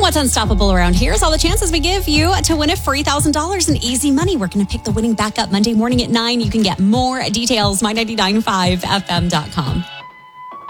What's unstoppable around here is all the chances we give you to win a free $1,000 in easy money. We're going to pick the winning backup Monday morning at 9. You can get more details, my995fm.com.